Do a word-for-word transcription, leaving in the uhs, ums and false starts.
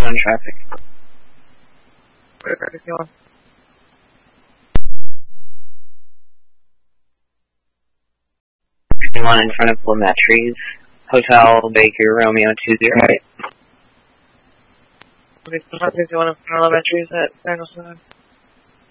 on traffic. Whatever, if you want. One in front of Wilmette Trees. Hotel Baker Romeo two zero eight. fifty-one in front of Wilmette Trees at Danielson.